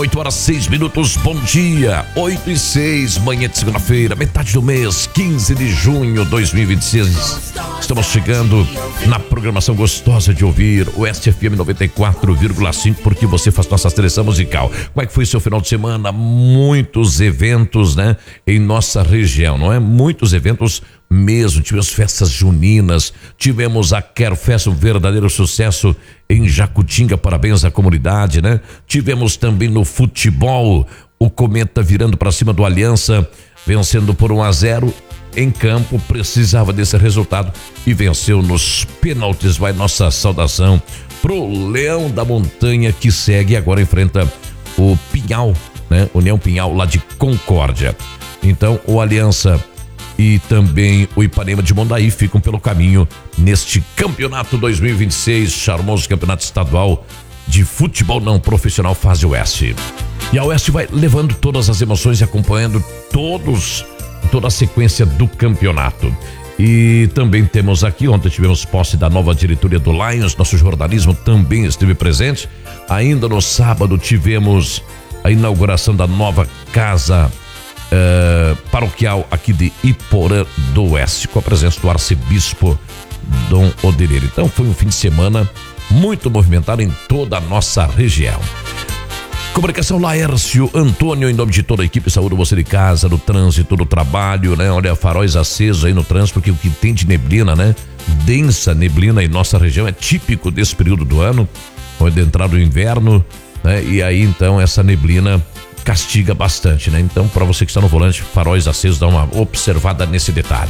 8h06. Bom dia, 8h06, manhã de segunda-feira, metade do mês, 15 de junho de 2026. Estamos chegando na programação gostosa de ouvir o SFM 94,5, porque você faz nossa seleção musical. Como é que foi seu final de semana? Muitos eventos, né? Em nossa região, não é? Muitos eventos mesmo. Tivemos festas juninas, tivemos a Quero Festa, um verdadeiro sucesso em Jacutinga, parabéns à comunidade, né? Tivemos também no futebol, o Cometa virando para cima do Aliança, vencendo por 1-0 em campo, precisava desse resultado e venceu nos pênaltis. Vai nossa saudação pro Leão da Montanha, que segue agora, enfrenta o Pinhal, né? União Pinhal lá de Concórdia. Então o Aliança e também o Ipanema de Mondaí ficam pelo caminho neste campeonato 2026, charmoso campeonato estadual de futebol não profissional fase Oeste. E a Oeste vai levando todas as emoções e acompanhando toda a sequência do campeonato. E também temos aqui, ontem tivemos posse da nova diretoria do Lions, nosso jornalismo também esteve presente. Ainda no sábado tivemos a inauguração da nova casa paroquial aqui de Iporã do Oeste, com a presença do arcebispo Dom Odereiro. Então foi um fim de semana muito movimentado em toda a nossa região. Comunicação Laércio Antônio, em nome de toda a equipe, saúde você de casa, no trânsito, no trabalho, né? Olha, faróis acesos aí no trânsito, porque o que tem de neblina, né? Densa neblina em nossa região, é típico desse período do ano, onde entrar o inverno, né? E aí então essa neblina castiga bastante, né? Então, para você que está no volante, faróis acesos, dá uma observada nesse detalhe.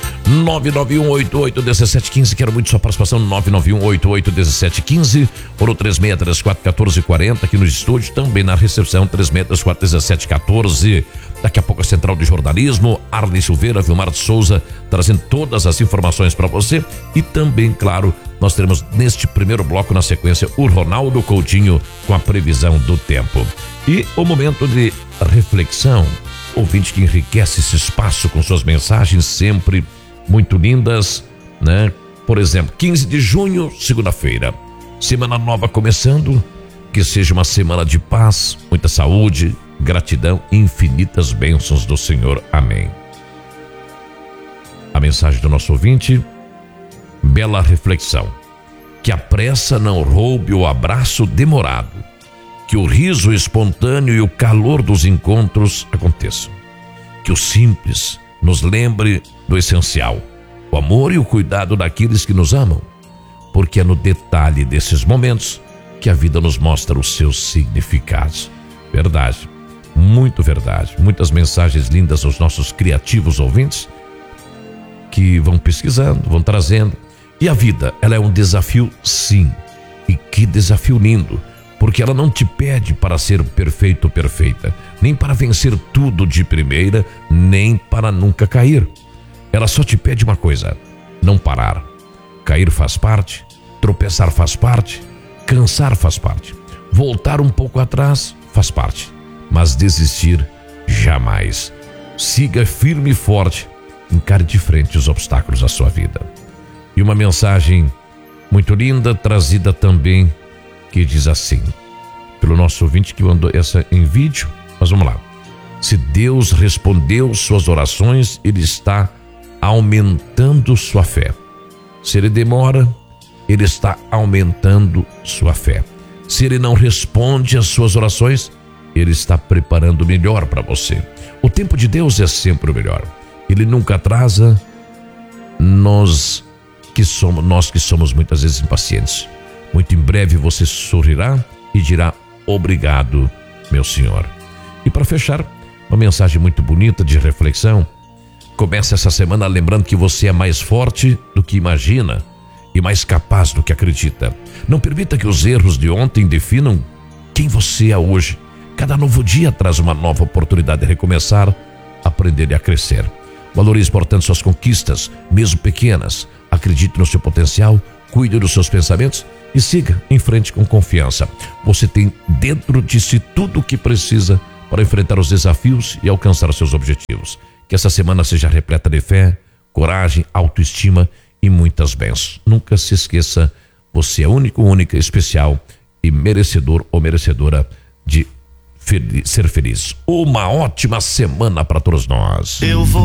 991881715, quero muito sua participação, 991881715, ou no 36341440, aqui no estúdio, também na recepção, 36341714. Daqui a pouco a Central de Jornalismo, Arley Silveira, Vilmar de Souza, trazendo todas as informações para você. E também, claro, nós teremos neste primeiro bloco, na sequência, o Ronaldo Coutinho com a previsão do tempo. E o momento de reflexão, ouvinte que enriquece esse espaço com suas mensagens sempre muito lindas, né? Por exemplo, 15 de junho, segunda-feira, semana nova começando, que seja uma semana de paz, muita saúde, gratidão e infinitas bênçãos do Senhor. Amém. A mensagem do nosso ouvinte, bela reflexão: que a pressa não roube o abraço demorado, que o riso espontâneo e o calor dos encontros aconteçam, que o simples nos lembre do essencial, o amor e o cuidado daqueles que nos amam, porque é no detalhe desses momentos que a vida nos mostra os seus significados. Verdade, muito verdade. Muitas mensagens lindas aos nossos criativos ouvintes que vão pesquisando, vão trazendo. E a vida, ela é um desafio, sim. E que desafio lindo, porque ela não te pede para ser perfeito ou perfeita, nem para vencer tudo de primeira, nem para nunca cair. Ela só te pede uma coisa: não parar. Cair faz parte, tropeçar faz parte, cansar faz parte, voltar um pouco atrás faz parte, mas desistir jamais. Siga firme e forte, encare de frente os obstáculos da sua vida. E uma mensagem muito linda, trazida também, que diz assim, pelo nosso ouvinte que mandou essa em vídeo, mas vamos lá. Se Deus respondeu suas orações, Ele está aumentando sua fé. Se Ele demora, Ele está aumentando sua fé. Se Ele não responde às suas orações, Ele está preparando o melhor para você. O tempo de Deus é sempre o melhor. Ele nunca atrasa. Nós que somos muitas vezes impacientes. Muito em breve você sorrirá e dirá: obrigado, meu Senhor. E para fechar, uma mensagem muito bonita de reflexão. Comece essa semana lembrando que você é mais forte do que imagina e mais capaz do que acredita. Não permita que os erros de ontem definam quem você é hoje. Cada novo dia traz uma nova oportunidade de recomeçar, aprender e a crescer. Valorize, portanto, suas conquistas, mesmo pequenas. Acredite no seu potencial, cuide dos seus pensamentos e siga em frente com confiança. Você tem dentro de si tudo o que precisa para enfrentar os desafios e alcançar seus objetivos. Que essa semana seja repleta de fé, coragem, autoestima e muitas bênçãos. Nunca se esqueça, você é único, única, especial e merecedor ou merecedora de ser feliz. Uma ótima semana para todos nós. Eu vou